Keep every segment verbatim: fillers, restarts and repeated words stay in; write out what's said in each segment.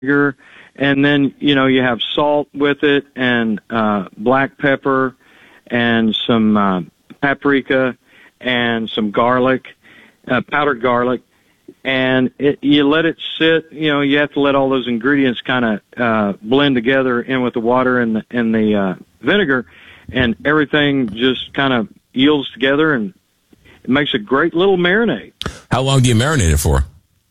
vinegar, and then, you know, you have salt with it and uh, black pepper and some uh, paprika and some garlic, uh, powdered garlic. And it, you let it sit, you know, you have to let all those ingredients kind of uh, blend together in with the water and the, and the uh, vinegar, and everything just kind of yields together, and it makes a great little marinade. How long do you marinate it for?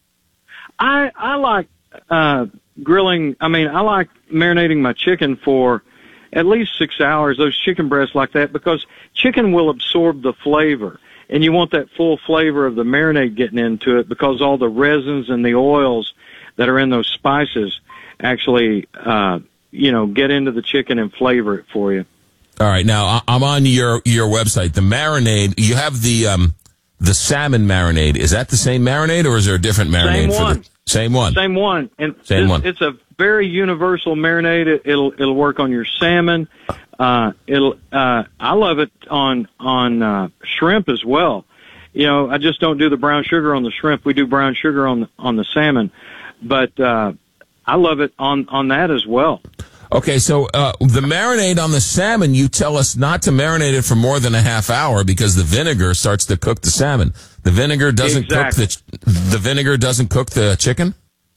I, I like uh, grilling, I mean, I like marinating my chicken for at least six hours, those chicken breasts like that, because chicken will absorb the flavor. And you want that full flavor of the marinade getting into it, because all the resins and the oils that are in those spices actually, uh, you know, get into the chicken and flavor it for you. All right. Now, I'm on your, your website. The marinade, you have the um, the salmon marinade. Is that the same marinade, or is there a different marinade? Same for one. the Same one. Same one. And Same it's, one. It's a very universal marinade. It, it'll it'll work on your salmon. Uh, it'll. Uh, I love it on on uh, shrimp as well. You know, I just don't do the brown sugar on the shrimp. We do brown sugar on the, on the salmon, but uh, I love it on on that as well. Okay, so uh, the marinade on the salmon, you tell us not to marinate it for more than a half hour because the vinegar starts to cook the salmon. The vinegar doesn't exactly. cook the the vinegar doesn't cook the chicken?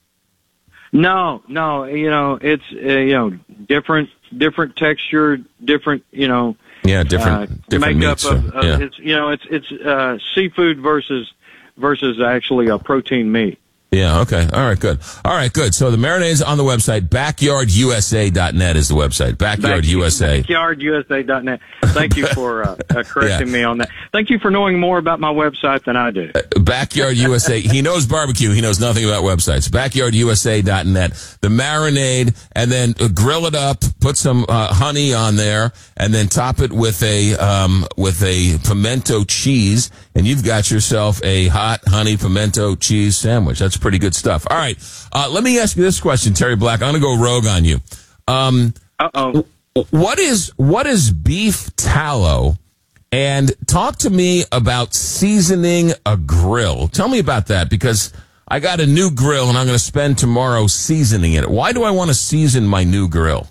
No, no, you know, it's uh, you know, different different texture, different, you know, yeah, different uh, different makeup meats. of, of yeah. it's you know, it's it's uh, seafood versus versus actually a protein meat. Yeah, okay. All right, good. All right, good. So the marinade's on the website. backyard u s a dot net is the website. Backyard U S A. backyard u s a dot net. Thank you for uh, uh, correcting yeah. me on that. Thank you for knowing more about my website than I do. Uh, Backyard U S A. He knows barbecue. He knows nothing about websites. backyard u s a dot net. The marinade, and then uh, grill it up, put some uh, honey on there, and then top it with a um, with a pimento cheese, and you've got yourself a hot honey pimento cheese sandwich. That's pretty good stuff. All right. Uh, let me ask you this question, Terry Black. I'm going to go rogue on you. Um, Uh-oh. What is, what is beef tallow? And talk to me about seasoning a grill. Tell me about that, because I got a new grill and I'm going to spend tomorrow seasoning it. Why do I want to season my new grill?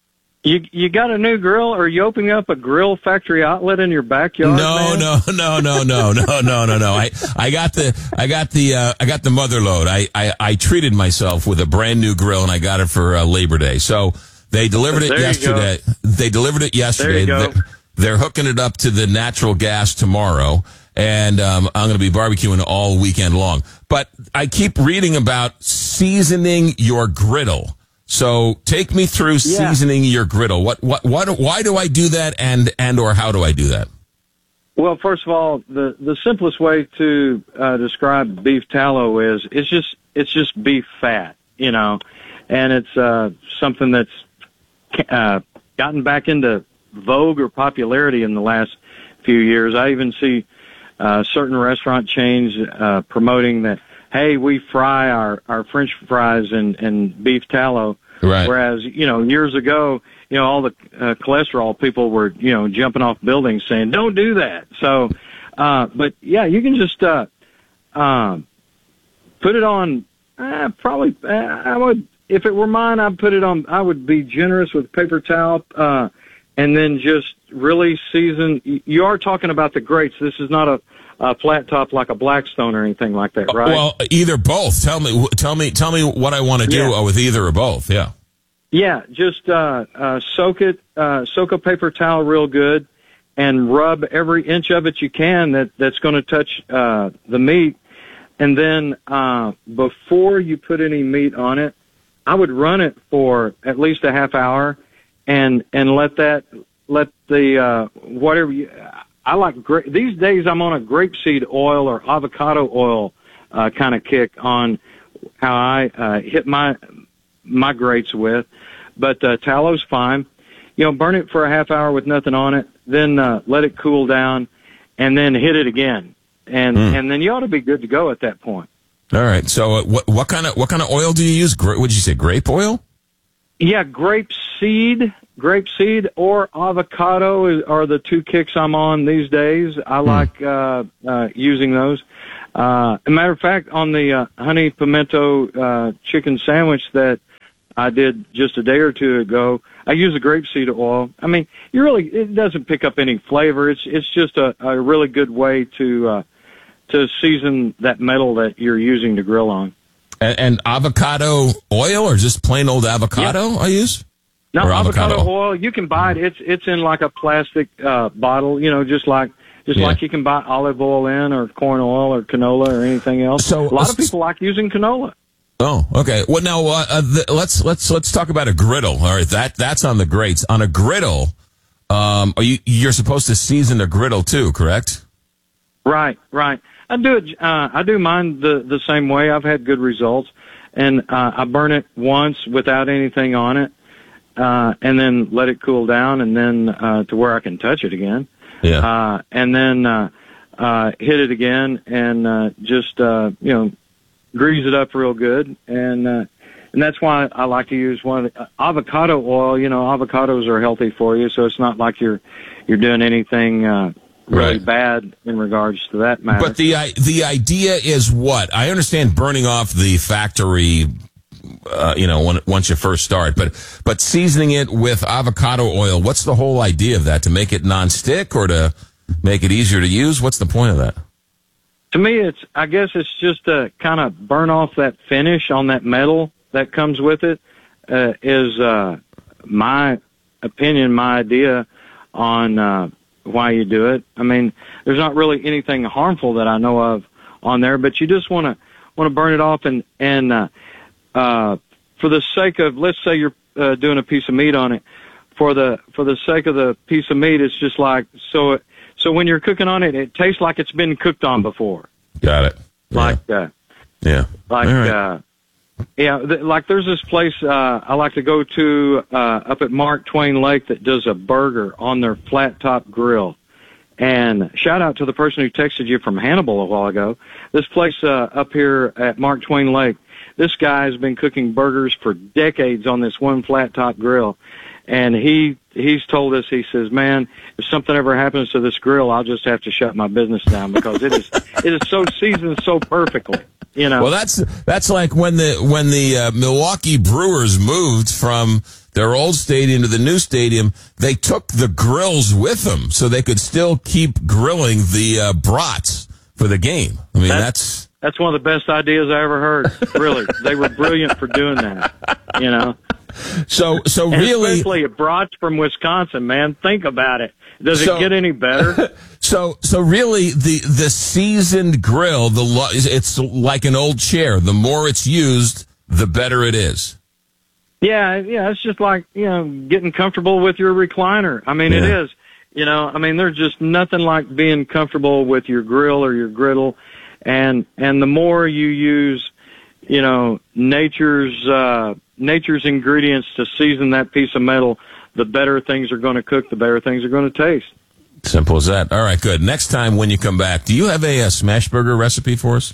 You you got a new grill, or are you opening up a grill factory outlet in your backyard? No, man? no, no, no, no, no, no, no, no. I, I got the, I got the, uh, I got the mother load. I, I, I treated myself with a brand new grill, and I got it for uh, Labor Day. So they delivered it there yesterday. They delivered it yesterday. There you go. They're, they're hooking it up to the natural gas tomorrow, and um, I'm going to be barbecuing all weekend long. But I keep reading about seasoning your griddle. So take me through Yeah. seasoning your griddle. What, what, what, why do I do that, and, and or how do I do that? Well, first of all, the the simplest way to uh, describe beef tallow is it's just it's just beef fat, you know, and it's uh, something that's uh, gotten back into vogue or popularity in the last few years. I even see uh, certain restaurant chains uh, promoting that, hey, we fry our, our French fries in, in beef tallow. Right. Whereas, you know, years ago, you know, all the uh, cholesterol people were, you know, jumping off buildings saying, don't do that. So, uh, but yeah, you can just, uh, um, put it on, uh, probably, uh, I would, if it were mine, I'd put it on, I would be generous with paper towel, uh, and then just really season. You are talking about the grates. This is not a, a flat top like a Blackstone or anything like that, right? Well, either both. Tell me, tell me, tell me what I want to do Yeah. with either or both. Yeah. Yeah, just uh, uh, soak it, uh, soak a paper towel real good, and rub every inch of it you can that that's going to touch uh, the meat. And then uh, before you put any meat on it, I would run it for at least a half hour, and and let that let the uh, whatever you. I like gra- these days. I'm on a grapeseed oil or avocado oil uh, kind of kick on how I uh, hit my my grates with, but uh, tallow's fine. You know, burn it for a half hour with nothing on it, then uh, let it cool down, and then hit it again, and mm. and then you ought to be good to go at that point. All right. So, uh, what what kind of what kind of oil do you use? Gra- what did you say? Grape oil? Yeah, grape seed, grape seed or avocado is, are the two kicks I'm on these days. I mm. like uh, uh, using those. Uh, as a matter of fact, on the uh, honey pimento uh, chicken sandwich that I did just a day or two ago. I use a grapeseed oil. I mean, you really, it doesn't pick up any flavor. It's, it's just a, a really good way to, uh, to season that metal that you're using to grill on. And, and avocado oil, or just plain old avocado? Yeah. I use. No, avocado, avocado oil. You can buy it. It's it's in like a plastic uh, bottle. You know, just like just yeah. like you can buy olive oil in, or corn oil, or canola, or anything else. So a lot of people like using canola. Oh, okay. Well, now uh, uh, the, let's let's let's talk about a griddle. All right, that that's on the grates. On a griddle, um, are you you're supposed to season a griddle too, correct? Right, right. I do it. Uh, I do mine the the same way. I've had good results, and uh, I burn it once without anything on it, uh, and then let it cool down, and then uh, to where I can touch it again. Yeah. Uh, and then uh, uh, hit it again, and uh, just uh, you know, grease it up real good, and uh, and that's why I like to use one of the, uh, avocado oil. You know, avocados are healthy for you, so it's not like you're you're doing anything Uh, really right. bad in regards to that matter. But the the idea is what? I understand burning off the factory, uh, you know, when, once you first start, but but seasoning it with avocado oil. What's the whole idea of that? To make it nonstick, or to make it easier to use? What's the point of that? To me, it's I guess it's just to kind of burn off that finish on that metal that comes with it. Uh, is uh, my opinion, my idea on. Uh, why you do it. I mean, there's not really anything harmful that I know of on there, but you just want to want to burn it off, and and uh, uh, for the sake of, let's say you're uh, doing a piece of meat on it, for the for the sake of the piece of meat, it's just like so. It, so when you're cooking on it, it tastes like it's been cooked on before. Got it. Like yeah, uh, yeah. like right. uh, yeah, th- like there's this place uh, I like to go to uh, up at Mark Twain Lake that does a burger on their flat top grill. And shout out to the person who texted you from Hannibal a while ago. This place uh, up here at Mark Twain Lake, this guy has been cooking burgers for decades on this one flat top grill. And he he's told us, he says, man, if something ever happens to this grill, I'll just have to shut my business down because it is it is so seasoned so perfectly. You know. Well, that's that's like when the when the uh, Milwaukee Brewers moved from their old stadium to the new stadium. They took the grills with them so they could still keep grilling the uh, brats for the game. I mean, that's, that's that's one of the best ideas I ever heard. Really, they were brilliant for doing that. You know. So so and really, especially a brats from Wisconsin, man. Think about it. Does so, it get any better? So, so really, the the seasoned grill, the it's like an old chair. The more it's used, the better it is. Yeah, yeah. It's just like, you know, getting comfortable with your recliner. I mean, yeah. It is. You know, I mean, there's just nothing like being comfortable with your grill or your griddle, and and the more you use, you know, nature's uh, nature's ingredients to season that piece of metal, the better things are going to cook, the better things are going to taste. Simple as that. All right, good. Next time when you come back, do you have a, a smash burger recipe for us?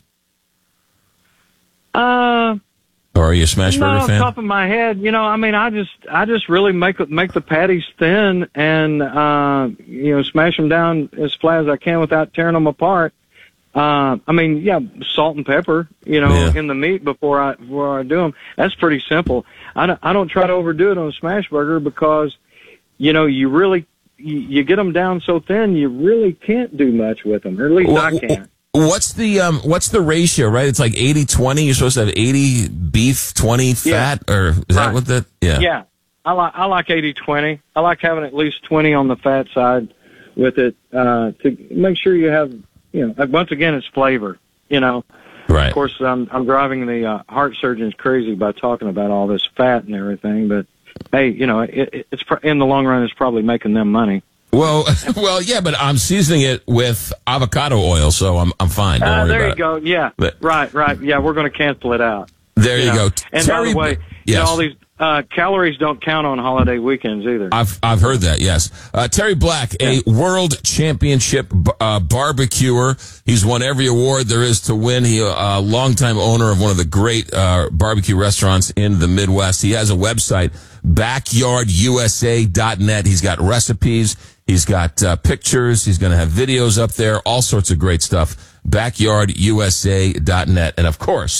Uh, or are you a smash no, burger fan? Off the top of my head, you know, I mean, I just, I just really make make the patties thin and, uh, you know, smash them down as flat as I can without tearing them apart. Uh, I mean, yeah, salt and pepper, you know, yeah. in the meat before I before I do them. That's pretty simple. I don't, I don't try to overdo it on a smash burger because, you know, you really. You, you get them down so thin, you really can't do much with them, or at least well, I can't. What's the um? What's the ratio? Right, it's like eighty twenty. You're supposed to have eighty beef, twenty fat, yeah. or is right. that what that? Yeah, yeah. I like I like eighty twenty. I like having at least twenty on the fat side with it uh, to make sure you have, you know. Once again, it's flavor. You know. Right. Of course, I'm I'm driving the uh, heart surgeons crazy by talking about all this fat and everything, but. Hey, you know, it, it's in the long run, it's probably making them money. Well, well, yeah, but I'm seasoning it with avocado oil, so I'm I'm fine. Don't uh, worry there about you it. go. Yeah, but, right, right. Yeah, we're going to cancel it out. There you, you know? go. And Terry, by the way, yes. you know, all these uh, calories don't count on holiday weekends either. I've I've heard that. Yes, uh, Terry Black, yeah. a world championship uh, barbecuer. He's won every award there is to win. He a uh, longtime owner of one of the great uh, barbecue restaurants in the Midwest. He has a website. backyard u s a dot net. He's got recipes. He's got uh, pictures. He's going to have videos up there. All sorts of great stuff. backyard u s a dot net. And, of course,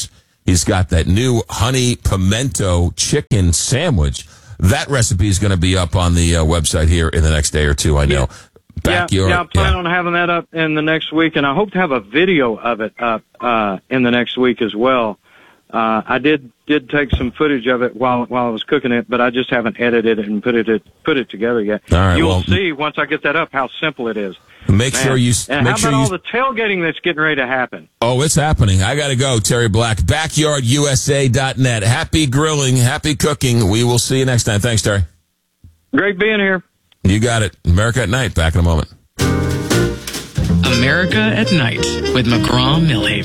He's got that new honey pimento chicken sandwich. That recipe is going to be up on the uh, website here in the next day or two, I know. Yeah, Backyard, yeah, yeah, I plan yeah. on having that up in the next week, and I hope to have a video of it up uh, in the next week as well. Uh, I did did take some footage of it while while I was cooking it, but I just haven't edited it and put it put it together yet. All right, You'll well, see once I get that up how simple it is. Make Man. sure you. And make how sure about you, all the tailgating that's getting ready to happen? Oh, it's happening. I got to go, Terry Black. backyard U S A dot net. Happy grilling, happy cooking. We will see you next time. Thanks, Terry. Great being here. You got it. America at Night. Back in a moment. America at Night with McGraw Millhaven.